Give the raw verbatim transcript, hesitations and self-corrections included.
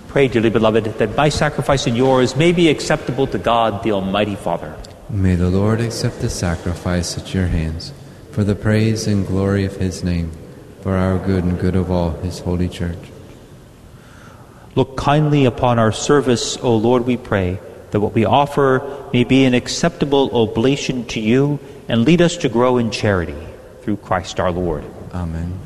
Pray, dearly beloved, that my sacrifice and yours may be acceptable to God, the Almighty Father. May the Lord accept the sacrifice at your hands, for the praise and glory of his name, for our good and good of all his holy church. Look kindly upon our service, O Lord, we pray, that what we offer may be an acceptable oblation to you, and lead us to grow in charity, through Christ our Lord. Amen.